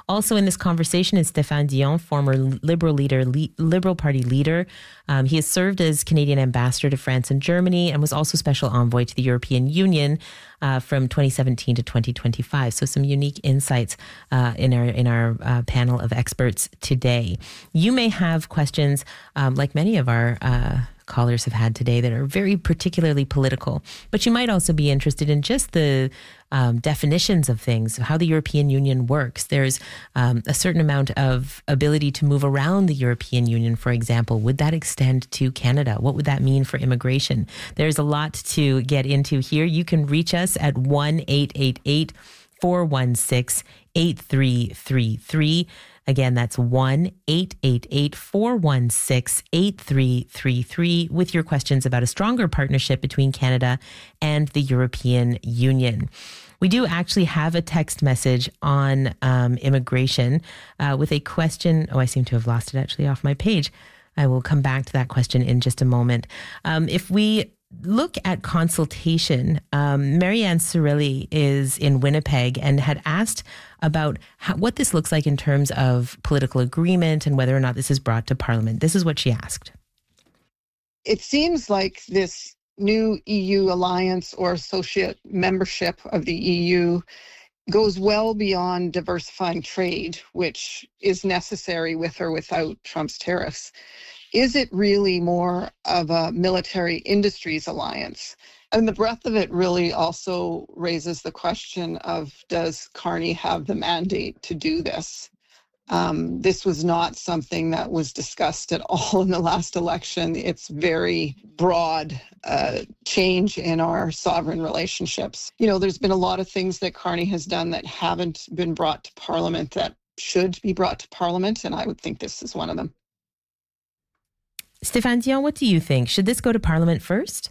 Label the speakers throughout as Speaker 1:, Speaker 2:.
Speaker 1: Also in this conversation is Stéphane Dion, former Liberal Party leader. He has served as Canadian ambassador to France and Germany and was also special envoy to the European Union from 2017 to 2025. So some unique insights in our panel of experts today. You may have questions, like many of our callers have had today, that are very particularly political, but you might also be interested in just the definitions of things, how the European Union works. There's a certain amount of ability to move around the European Union, for example. Would that extend to Canada? What would that mean for immigration? There's a lot to get into here. You can reach us at 1-888-416-8333. Again, that's 1-888-416-8333 with your questions about a stronger partnership between Canada and the European Union. We do actually have a text message on immigration with a question. Oh, I seem to have lost it actually off my page. I will come back to that question in just a moment. If we look at consultation, Marianne Cirilli is in Winnipeg and had asked about what this looks like in terms of political agreement and whether or not this is brought to Parliament. This is what she asked.
Speaker 2: It seems like this new EU alliance or associate membership of the EU goes well beyond diversifying trade, which is necessary with or without Trump's tariffs. Is it really more of a military industries alliance? And the breadth of it really also raises the question of, does Carney have the mandate to do this? This was not something that was discussed at all in the last election. It's very broad change in our sovereign relationships. You know, there's been a lot of things that Carney has done that haven't been brought to Parliament that should be brought to Parliament, and I would think this is one of them.
Speaker 1: Stéphane Dion, what do you think? Should this go to Parliament first?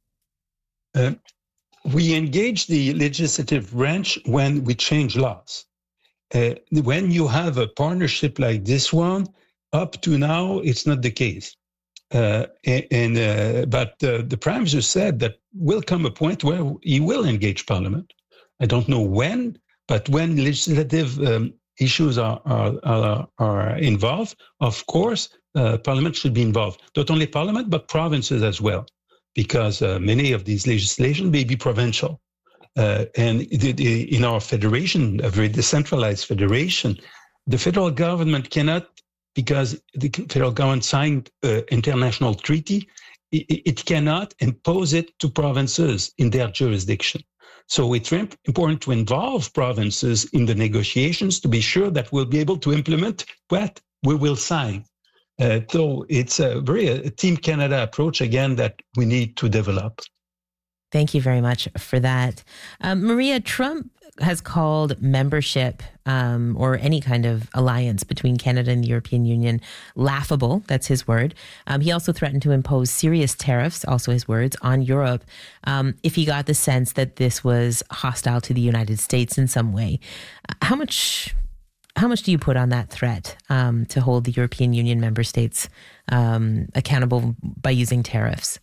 Speaker 3: We engage the legislative branch when we change laws. When you have a partnership like this one, up to now, it's not the case. But the Prime Minister said that will come a point where he will engage Parliament. I don't know when, but when legislative issues are involved, of course, Parliament should be involved. Not only Parliament, but provinces as well, because many of these legislation may be provincial. And in our federation, a very decentralized federation, the federal government cannot, because the federal government signed international treaty, it cannot impose it to provinces in their jurisdiction. So it's important to involve provinces in the negotiations to be sure that we'll be able to implement what we will sign. So it's a Team Canada approach, again, that we need to develop.
Speaker 1: Thank you very much for that. Maria, Trump has called membership or any kind of alliance between Canada and the European Union laughable. That's his word. He also threatened to impose serious tariffs, also his words, on Europe if he got the sense that this was hostile to the United States in some way. How much do you put on that threat to hold the European Union member states accountable by using tariffs?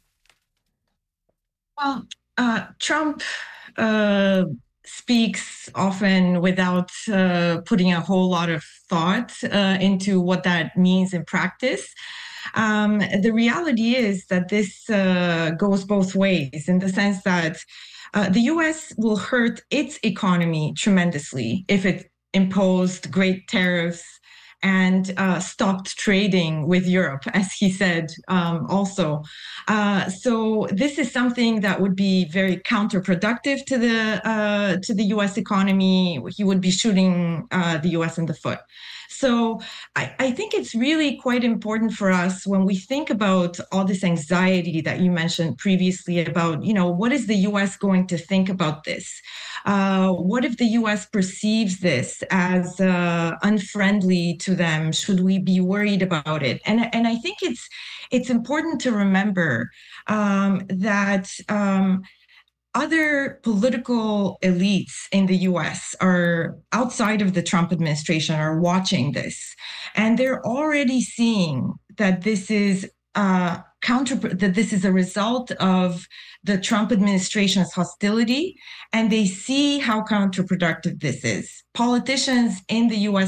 Speaker 4: Well, Trump speaks often without putting a whole lot of thought into what that means in practice. The reality is that this goes both ways, in the sense that the U.S. will hurt its economy tremendously if it imposed great tariffs and stopped trading with Europe, as he said also. So this is something that would be very counterproductive to the U.S. economy. He would be shooting the U.S. in the foot. So I think it's really quite important for us when we think about all this anxiety that you mentioned previously about, what is the U.S. going to think about this? What if the U.S. perceives this as unfriendly to them? Should we be worried about it? And I think it's important to remember that other political elites in the U.S. are outside of the Trump administration are watching this, and they're already seeing that this is that this is a result of the Trump administration's hostility, and they see how counterproductive this is. Politicians in the U.S.